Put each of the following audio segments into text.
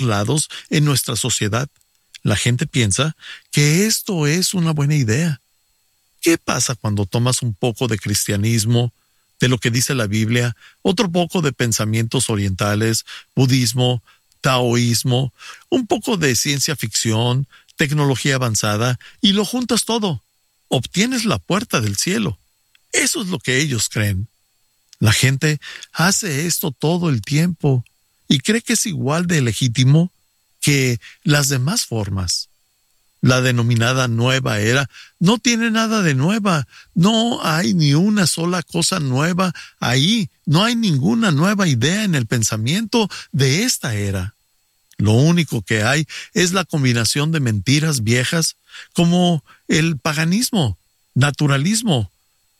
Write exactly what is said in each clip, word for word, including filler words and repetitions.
lados en nuestra sociedad. La gente piensa que esto es una buena idea. ¿Qué pasa cuando tomas un poco de cristianismo, de lo que dice la Biblia, otro poco de pensamientos orientales, budismo, taoísmo, un poco de ciencia ficción, tecnología avanzada, y lo juntas todo? Obtienes la puerta del cielo. Eso es lo que ellos creen. La gente hace esto todo el tiempo y cree que es igual de legítimo que las demás formas. La denominada nueva era no tiene nada de nueva. No hay ni una sola cosa nueva ahí. No hay ninguna nueva idea en el pensamiento de esta era. Lo único que hay es la combinación de mentiras viejas como el paganismo, naturalismo,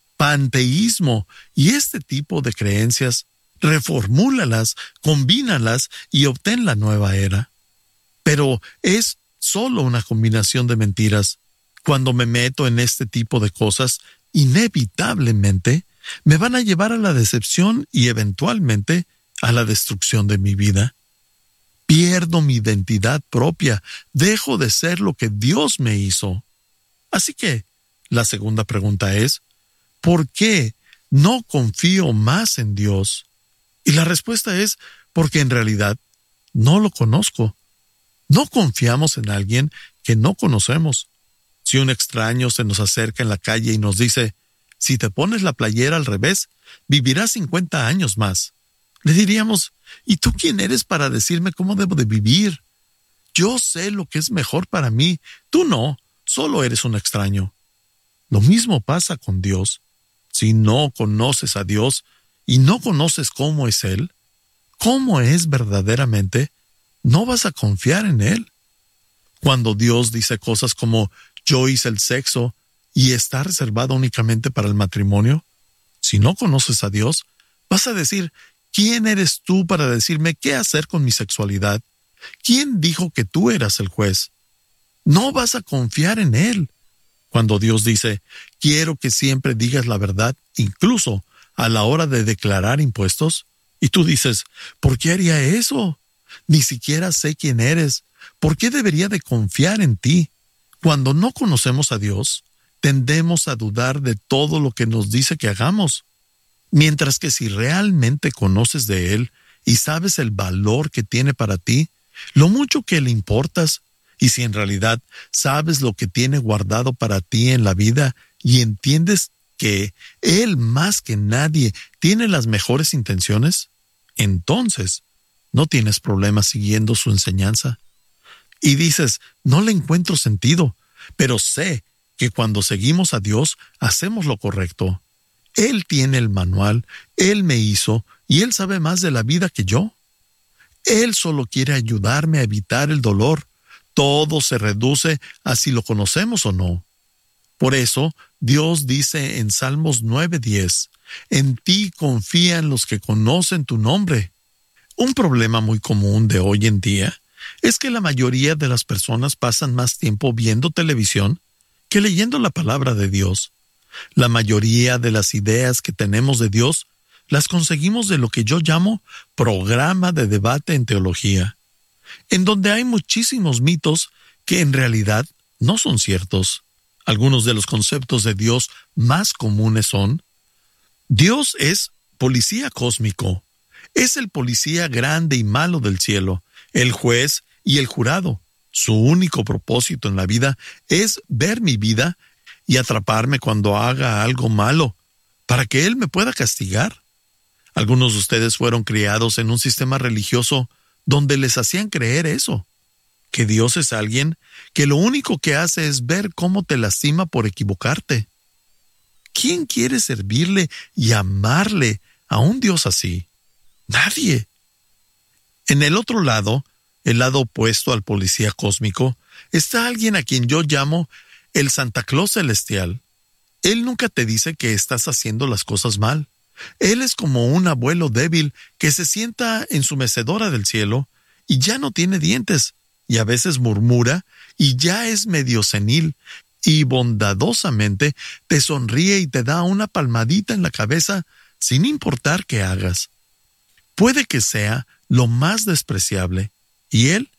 panteísmo y este tipo de creencias. Reformúlalas, combínalas y obtén la nueva era. Pero es solo una combinación de mentiras. Cuando me meto en este tipo de cosas, inevitablemente me van a llevar a la decepción y eventualmente a la destrucción de mi vida. Pierdo mi identidad propia, dejo de ser lo que Dios me hizo. Así que, la segunda pregunta es, ¿por qué no confío más en Dios? Y la respuesta es, porque en realidad no lo conozco. No confiamos en alguien que no conocemos. Si un extraño se nos acerca en la calle y nos dice, si te pones la playera al revés, vivirás cincuenta años más. Le diríamos, ¿y tú quién eres para decirme cómo debo de vivir? Yo sé lo que es mejor para mí. Tú no, solo eres un extraño. Lo mismo pasa con Dios. Si no conoces a Dios y no conoces cómo es Él, cómo es verdaderamente, no vas a confiar en Él. Cuando Dios dice cosas como, yo hice el sexo y está reservado únicamente para el matrimonio, si no conoces a Dios, vas a decir, ¿quién eres tú para decirme qué hacer con mi sexualidad? ¿Quién dijo que tú eras el juez? No vas a confiar en Él. Cuando Dios dice, quiero que siempre digas la verdad, incluso a la hora de declarar impuestos, y tú dices, ¿por qué haría eso? Ni siquiera sé quién eres. ¿Por qué debería de confiar en ti? Cuando no conocemos a Dios, tendemos a dudar de todo lo que nos dice que hagamos. Mientras que si realmente conoces de Él y sabes el valor que tiene para ti, lo mucho que le importas, y si en realidad sabes lo que tiene guardado para ti en la vida y entiendes que Él más que nadie tiene las mejores intenciones, entonces no tienes problema siguiendo su enseñanza. Y dices, no le encuentro sentido, pero sé que cuando seguimos a Dios, hacemos lo correcto. Él tiene el manual, Él me hizo, y Él sabe más de la vida que yo. Él solo quiere ayudarme a evitar el dolor. Todo se reduce a si lo conocemos o no. Por eso, Dios dice en Salmos nueve diez, en ti confían los que conocen tu nombre. Un problema muy común de hoy en día es que la mayoría de las personas pasan más tiempo viendo televisión que leyendo la palabra de Dios. La mayoría de las ideas que tenemos de Dios las conseguimos de lo que yo llamo programa de debate en teología, en donde hay muchísimos mitos que en realidad no son ciertos. Algunos de los conceptos de Dios más comunes son: Dios es policía cósmico, es el policía grande y malo del cielo, el juez y el jurado. Su único propósito en la vida es ver mi vida y atraparme cuando haga algo malo, para que Él me pueda castigar. Algunos de ustedes fueron criados en un sistema religioso donde les hacían creer eso, que Dios es alguien que lo único que hace es ver cómo te lastima por equivocarte. ¿Quién quiere servirle y amarle a un Dios así? Nadie. En el otro lado, el lado opuesto al policía cósmico, está alguien a quien yo llamo el Santa Claus celestial. Él nunca te dice que estás haciendo las cosas mal. Él es como un abuelo débil que se sienta en su mecedora del cielo y ya no tiene dientes, y a veces murmura y ya es medio senil, y bondadosamente te sonríe y te da una palmadita en la cabeza sin importar qué hagas. Puede que sea lo más despreciable, y Él